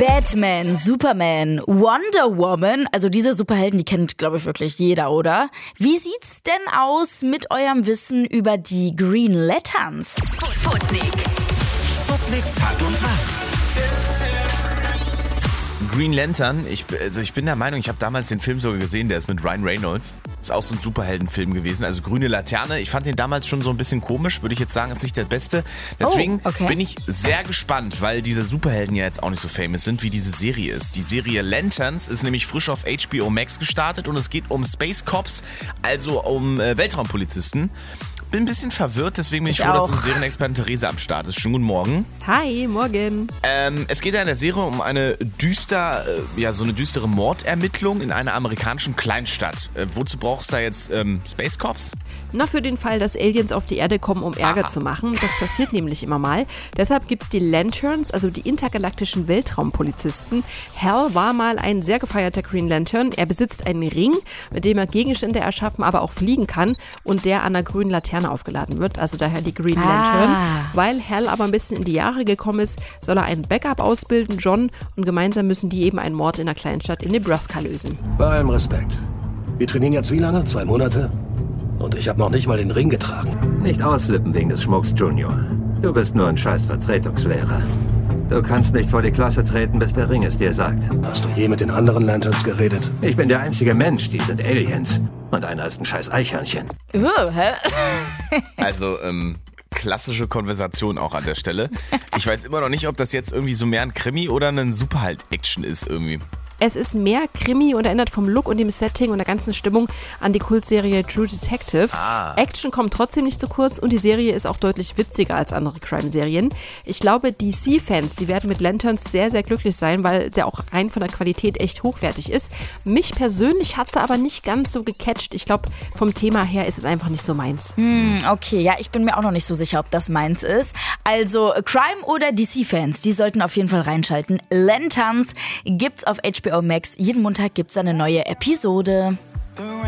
Batman, Superman, Wonder Woman, also diese Superhelden, die kennt, glaube ich, wirklich jeder, oder? Wie sieht's denn aus mit eurem Wissen über die Green Lanterns? Sputnik Tag und Tag. Green Lantern, ich bin der Meinung, ich habe damals den Film sogar gesehen, der ist mit Ryan Reynolds. Ist auch so ein Superheldenfilm gewesen, also Grüne Laterne. Ich fand den damals schon so ein bisschen komisch, würde ich jetzt sagen, ist nicht der beste. Deswegen bin ich sehr gespannt, weil diese Superhelden ja jetzt auch nicht so famous sind, wie diese Serie ist. Die Serie Lanterns ist nämlich frisch auf HBO Max gestartet und es geht um Space Cops, also um Weltraumpolizisten. Bin ein bisschen verwirrt, deswegen bin ich froh, dass unsere Serienexpertin Theresa am Start ist. Schönen guten Morgen. Hi, morgen. Es geht ja in der Serie um eine düstere Mordermittlung in einer amerikanischen Kleinstadt. Wozu brauchst du da jetzt Space Cops? Na, für den Fall, dass Aliens auf die Erde kommen, um Ärger zu machen. Das passiert nämlich immer mal. Deshalb gibt's die Lanterns, also die intergalaktischen Weltraumpolizisten. Hal war mal ein sehr gefeierter Green Lantern. Er besitzt einen Ring, mit dem er Gegenstände erschaffen, aber auch fliegen kann und der an der grünen Laterne aufgeladen wird, also daher die Green Lantern. Weil Hal aber ein bisschen in die Jahre gekommen ist, soll er einen Backup ausbilden, John, und gemeinsam müssen die eben einen Mord in einer Kleinstadt in Nebraska lösen. Bei allem Respekt. Wir trainieren jetzt wie lange? 2 Monate? Und ich habe noch nicht mal den Ring getragen. Nicht ausflippen wegen des Schmucks, Junior. Du bist nur ein scheiß Vertretungslehrer. Du kannst nicht vor die Klasse treten, bis der Ring es dir sagt. Hast du je mit den anderen Lanterns geredet? Ich bin der einzige Mensch, die sind Aliens. Und einer ist ein scheiß Eichhörnchen. Also, klassische Konversation auch an der Stelle. Ich weiß immer noch nicht, ob das jetzt irgendwie so mehr ein Krimi oder ein Superheld-Action ist irgendwie. Es ist mehr Krimi und erinnert vom Look und dem Setting und der ganzen Stimmung an die Kultserie True Detective. Action kommt trotzdem nicht zu kurz und die Serie ist auch deutlich witziger als andere Crime-Serien. Ich glaube, DC-Fans, die werden mit Lanterns sehr, sehr glücklich sein, weil sie auch rein von der Qualität echt hochwertig ist. Mich persönlich hat sie aber nicht ganz so gecatcht. Ich glaube, vom Thema her ist es einfach nicht so meins. Okay, ja, ich bin mir auch noch nicht so sicher, ob das meins ist. Also Crime- oder DC-Fans, die sollten auf jeden Fall reinschalten. Lanterns gibt's auf HBO Max. Jeden Montag gibt's eine neue Episode.